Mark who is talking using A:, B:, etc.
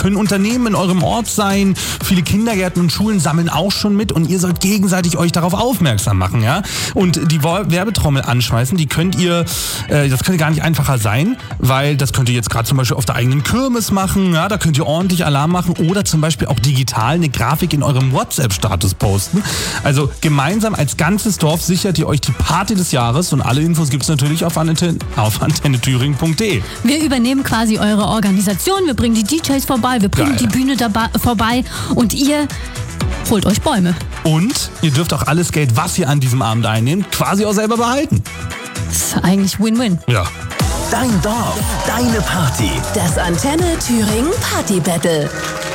A: können Unternehmen in eurem Ort sein, viele Kindergärten und Schulen sammeln auch schon mit und ihr sollt gegenseitig euch darauf aufmerksam machen, ja. Und die Werbetrommel anschmeißen, das könnte gar nicht einfacher sein, weil das könnt ihr jetzt gerade zum Beispiel auf der eigenen Kirmes machen, ja, da könnt ihr ordentlich Alarm machen oder zum Beispiel auch digital eine Grafik in eurem WhatsApp-Status posten. Also gemeinsam als ganzes Dorf sichert ihr euch die Party des Jahres und alle Infos gibt es natürlich auf antennethüringen.de.
B: Wir übernehmen quasi eure Organisation, wir bringen die DJs vorbei, wir bringen die Bühne vorbei und ihr holt euch Bäume.
A: Und ihr dürft auch alles Geld, was ihr an diesem Abend einnehmt, quasi auch selber behalten.
B: Das ist eigentlich Win-Win.
A: Ja.
C: Dein Dorf, deine Party.
D: Das Antenne Thüringen Party Battle.